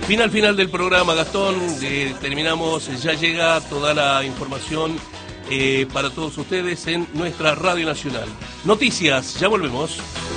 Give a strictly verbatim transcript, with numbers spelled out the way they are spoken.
Final, final del programa, Gastón. Eh, terminamos, ya llega toda la información eh, para todos ustedes en nuestra Radio Nacional. Noticias, ya volvemos.